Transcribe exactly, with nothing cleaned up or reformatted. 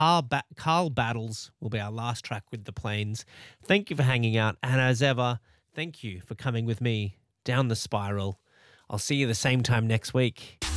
Carl, ba- Carl Battles will be our last track with the Plains. Thank you for hanging out. And as ever, thank you for coming with me down the spiral. I'll see you the same time next week.